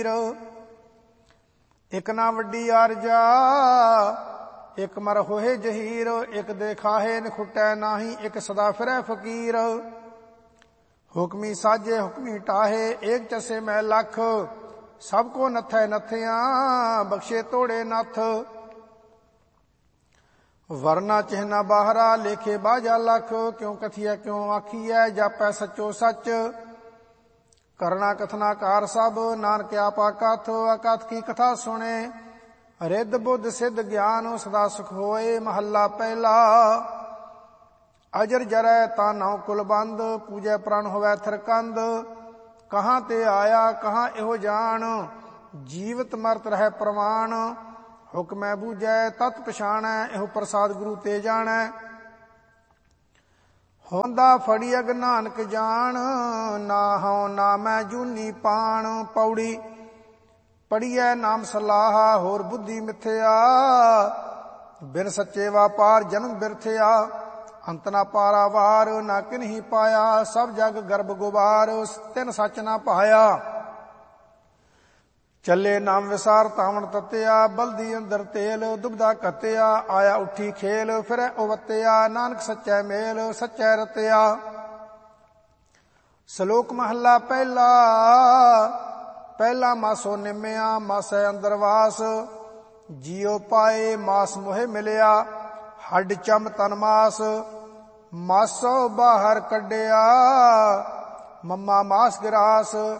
ਇਕ ਨਾ ਵੱਡੀ ਆਰਜਾ ਇਕ ਮਰ ਹੋਏ ਜਹੀਰ। ਇਕ ਦੇ ਖਾਹੇ ਨਖੁੱਟੈ ਨਾਹੀ ਇਕ ਸਦਾ ਫਿਰੈ ਫਕੀਰ। ਹੁਕਮੀ ਸਾਜੇ ਹੁਕਮੀ ਟਾਹੇ ਏਕ ਚਸੇ ਮੈਂ ਲੱਖ। ਸਭ ਕੋ ਨਥੈ ਨਥਿਆਂ ਬਖਸ਼ੇ ਤੋੜੇ ਨੱਥ। ਵਰਨਾ ਚਿਹਨਾ ਬਾਹਰਾ ਲੇਖੇ ਬਾਜਾ ਲੱਖ। ਕਿਉ ਕਥੀਐ ਕਿਉ ਆਖੀਐ ਜਾਪੈ ਸੱਚੋ ਸੱਚ। ਕਰਨਾ ਕਥਨਾ ਕਾਰ ਸਭ ਨਾਨਕ ਆਪਾ ਕਥ। ਅਕਥ ਕੀ ਕਥਾ ਸੁਣੇ ਰਿੱਧ ਬੁੱਧ ਸਿੱਧ ਗਿਆਨ ਸਦਾ ਸੁਖ ਹੋਏ। ਮਹੱਲਾ ਪਹਿਲਾ। ਅਜਰ ਜਰੈ ਤਾਂ ਨੌ ਕੁਲ ਬੰਦ ਪੂਜੈ ਪ੍ਰਣ ਹੋਵੈ ਥਿਰਕੰਦ। ਕਹਾਂ ਤੇ ਆਇਆ ਕਹਾਂ ਇਹੋ ਜਾਣ ਜੀਵਤ ਮਰਤ ਰਹਿ ਪ੍ਰਮਾਣ। ਹੁਕਮੈ ਬੂਝੈ ਤਤ ਪਛਾਣੈ ਇਹੋ ਪ੍ਰਸਾਦ ਗੁਰੂ ਤੇ ਜਾਣੈ। ਹੋਂਦਾ ਫੜੀ ਅਗ ਨਾਨਕ ਜਾਣ ਨਾ ਹਉ ਨਾ ਮੈਂ ਜੂਨੀ ਪਾਣ। ਪੌੜੀ ਪੜੀਐ ਨਾਮ ਸਲਾਹਾ ਹੋਰ ਬੁੱਧੀ ਮਿਥਿਆ। ਬਿਨ ਸੱਚੇ ਵਾਪਾਰ ਜਨਮ ਬਿਰਥਿਆ। ਅੰਤ ਨਾ ਪਾਰਾਵਾਰ ਨਾ ਕਿਨਹੀ ਪਾਇਆ। ਸਭ ਜਗ ਗਰਭ ਗੁਬਾਰ ਤਿਨ ਸੱਚ ਨਾ ਪਾਇਆ। ਚੱਲੇ ਨਾਮ ਵਿਸਾਰ ਤਾਵਣ ਤਤਿਆ। ਬਲਦੀ ਅੰਦਰ ਤੇਲ ਦੁਬਦਾ ਕੱਤਿਆ। ਆਇਆ ਉੱਠੀ ਖੇਲ ਫਿਰੈ ਉਵਤਿਆ। ਨਾਨਕ ਸੱਚੈ ਮੇਲ ਸੱਚੈ ਰਤਿਆ। ਸ਼ਲੋਕ ਮਹੱਲਾ ਪਹਿਲਾ। ਪਹਿਲਾ ਮਾਸੋ ਨਿਮਿਆ ਮਾਸੈ ਅੰਦਰ ਵਾਸ। ਜੀਉ ਪਾਏ ਮਾਸ ਮੋਹਿ ਮਿਲਿਆ। ਹੱਡ ਚਮ ਤਨ ਮਾਸ ਮਾਸੋ ਬਾਹਰ ਕੱਢਿਆ। ਮਮਾ ਮਾਸ ਗਿਰਾਸ